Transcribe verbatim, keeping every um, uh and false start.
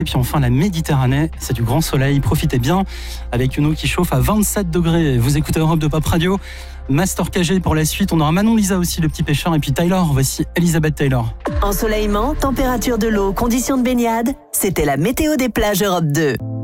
Et puis enfin la Méditerranée, c'est du grand soleil, profitez bien avec une eau qui chauffe à vingt-sept degrés. Vous écoutez Europe de Pop Radio, Master K G pour la suite. On aura Manon Lisa aussi, le petit pêcheur, et puis Taylor, voici Elisabeth Taylor. Ensoleillement, température de l'eau, conditions de baignade, c'était la météo des plages Europe deux.